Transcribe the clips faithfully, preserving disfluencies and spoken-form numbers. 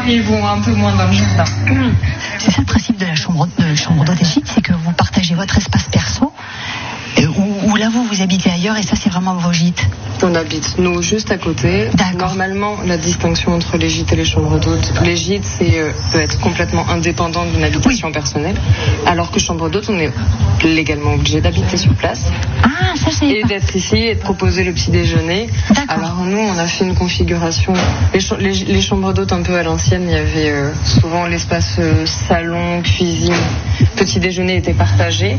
ils vont un peu moins dans le jardin. C'est ça le principe de la chambre, de chambre d'hôte et gîte, c'est que vous partagez votre espace perso, ou là vous, vous habitez ailleurs et ça c'est vraiment vos gîtes. On habite, nous, juste à côté. D'accord. Normalement, la distinction entre les gîtes et les chambres d'hôtes, les gîtes, c'est euh, peut être complètement indépendant d'une habitation oui. personnelle, alors que chambre d'hôte, on est légalement obligé d'habiter sur place. Ah, ça c'est... Et d'être ici et de proposer le petit déjeuner. D'accord. Alors nous, on a fait une configuration. Les, ch- les, les chambres d'hôtes un peu à l'ancienne, il y avait euh, souvent l'espace euh, salon, cuisine, petit déjeuner était partagé.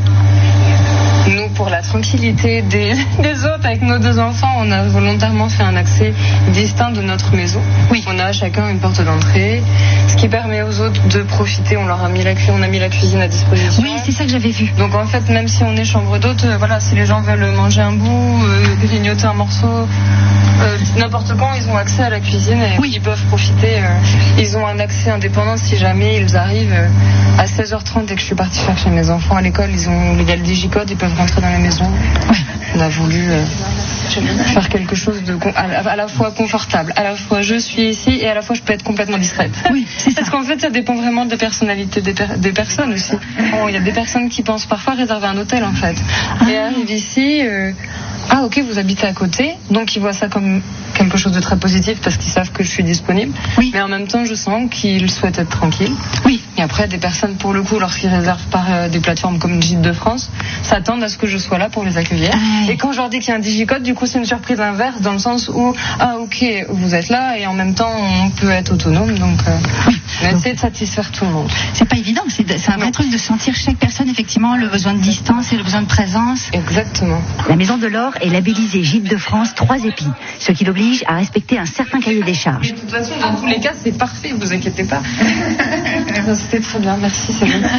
Nous, pour la tranquillité des, des hôtes, avec nos deux enfants, on a volontairement fait un accès distinct de notre maison. Oui. On a chacun une porte d'entrée, ce qui permet aux autres de profiter. On leur a mis la, cu- on a mis la cuisine à disposition. Oui, c'est ça que j'avais vu. Donc en fait, même si on est chambre d'hôte, euh, voilà, si les gens veulent manger un bout, euh, grignoter un morceau, euh, n'importe quand, ils ont accès à la cuisine et oui. ils peuvent profiter. Euh, ils ont un accès indépendant si jamais ils arrivent euh, à seize heures trente dès que je suis partie chercher mes enfants à l'école. Ils ont il y a le digicode, ils peuvent rentrer dans la maison. Oui. On a voulu euh, faire quelque chose de à, à la fois confortable, à la fois je suis ici et à la fois je peux être complètement distraite. Oui, c'est Parce ça. qu'en fait, ça dépend vraiment de la personnalité des, per- des personnes aussi. Bon, il y a des personnes qui pensent parfois réserver un hôtel en fait. Ah. Et arrivent ici, euh, ah ok, vous habitez à côté, donc ils voient ça comme quelque chose de très positif parce qu'ils savent que je suis disponible. Oui. Mais en même temps, je sens qu'ils souhaitent être tranquilles. Oui. Et après, des personnes, pour le coup, lorsqu'ils réservent par euh, des plateformes comme Gîtes de France, s'attendent à ce que je sois là pour les accueillir. Ah. Et quand je leur dis qu'il y a un digicode, du coup, c'est une surprise inverse dans le sens où, ah ok, vous êtes là et en même temps, on peut être autonome. Donc, euh, Oui. on essaie de satisfaire tout le monde. C'est pas évident, c'est, c'est un vrai Non. truc de sentir chaque personne effectivement le besoin de distance et le besoin de présence. Exactement. La Maison de l'Or est labellisée Gîte de France trois épis, ce qui l'oblige à respecter un certain cahier des charges. De toute façon, dans tous les cas, c'est parfait, vous inquiétez pas. C'était très bien, merci, c'est bien.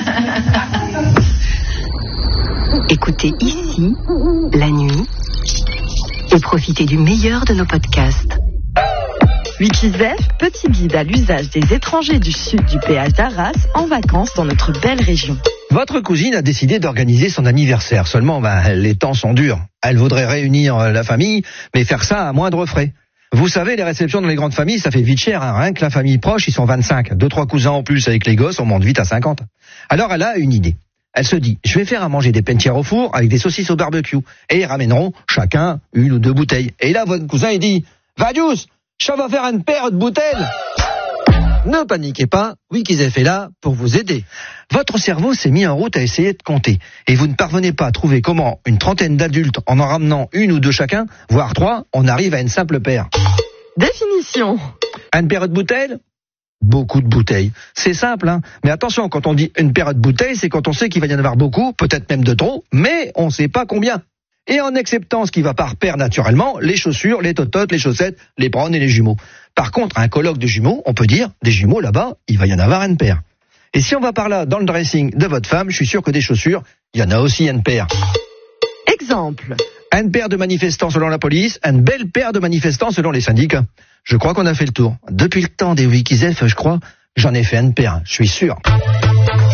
Écoutez ici, la nuit, et profitez du meilleur de nos podcasts. Wikizef, petit guide à l'usage des étrangers du sud du péage d'Arras en vacances dans notre belle région. Votre cousine a décidé d'organiser son anniversaire. Seulement, ben, les temps sont durs. Elle voudrait réunir la famille, mais faire ça à moindre frais. Vous savez, les réceptions dans les grandes familles, ça fait vite cher. Hein. Rien que la famille proche, ils sont vingt-cinq. Deux, trois cousins en plus avec les gosses, on monte vite à cinquante. Alors, elle a une idée. Elle se dit, je vais faire à manger des pentières au four avec des saucisses au barbecue. Et ils ramèneront chacun une ou deux bouteilles. Et là, votre cousin, il dit, Vadius, ça va faire une paire de bouteilles. Ne paniquez pas, Wikizef est là pour vous aider. Votre cerveau s'est mis en route à essayer de compter. Et vous ne parvenez pas à trouver comment une trentaine d'adultes, en en ramenant une ou deux chacun, voire trois, on arrive à une simple paire. Définition. Une paire de bouteilles ? Beaucoup de bouteilles. C'est simple, hein. Mais attention, quand on dit une paire de bouteilles, c'est quand on sait qu'il va y en avoir beaucoup, peut-être même de trop, mais on ne sait pas combien. Et en acceptant ce qui va par paire naturellement, les chaussures, les tototes, les chaussettes, les browns et les jumeaux. Par contre, un colloque de jumeaux, on peut dire, des jumeaux là-bas, il va y en avoir une paire. Et si on va par là dans le dressing de votre femme, je suis sûr que des chaussures, il y en a aussi une paire. Exemple. Une paire de manifestants selon la police, une belle paire de manifestants selon les syndicats. Je crois qu'on a fait le tour. Depuis le temps des Wikizef, je crois, j'en ai fait une paire, je suis sûr.